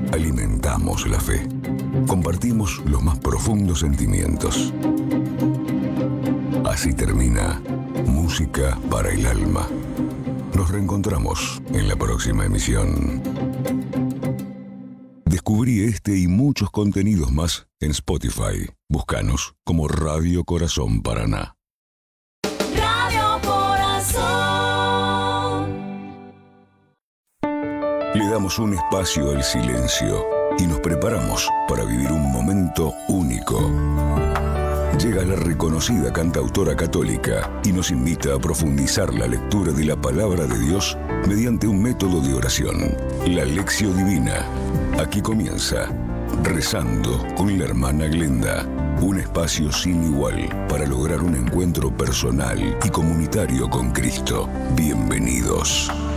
alimentamos la fe. Compartimos los más profundos sentimientos. Así termina Música para el Alma. Nos reencontramos en la próxima emisión. Descubrí este y muchos contenidos más en Spotify. Búscanos como Radio Corazón Paraná. Radio Corazón. Le damos un espacio al silencio y nos preparamos para vivir un momento único. Llega la reconocida cantautora católica y nos invita a profundizar la lectura de la palabra de Dios mediante un método de oración, la Lección Divina. Aquí comienza Rezando con la hermana Glenda, un espacio sin igual para lograr un encuentro personal y comunitario con Cristo. Bienvenidos.